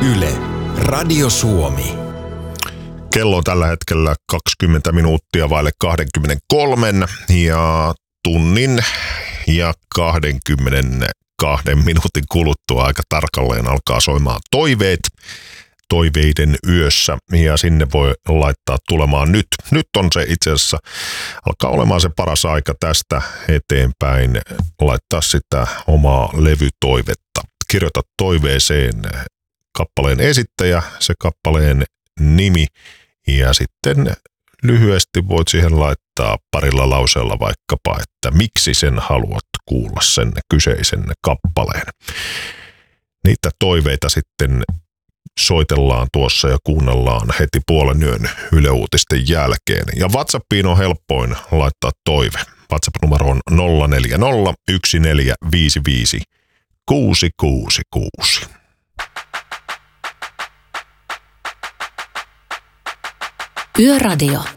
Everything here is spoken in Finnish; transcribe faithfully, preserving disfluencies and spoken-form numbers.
Yle, Radio Suomi. Kello on tällä hetkellä kaksikymmentä minuuttia vaille kaksikymmentäkolme ja tunnin ja kaksikymmentäkaksi minuutin kuluttua aika tarkalleen alkaa soimaan toiveet. Toiveiden yössä ja sinne voi laittaa tulemaan nyt. Nyt on se itse asiassa, alkaa olemaan se paras aika tästä eteenpäin laittaa sitä omaa levytoivetta. Kirjoita toiveeseen kappaleen esittäjä, se kappaleen nimi ja sitten lyhyesti voit siihen laittaa parilla lauseella vaikkapa, että miksi sen haluat kuulla sen kyseisen kappaleen. Niitä toiveita sitten soitellaan tuossa ja kuunnellaan heti puolen yön Yle Uutisten jälkeen. Ja WhatsAppiin on helpoin laittaa toive. WhatsApp-numero on nolla neljä nolla yksi neljä viisi viisi kuusi kuusi kuusi. Yöradio.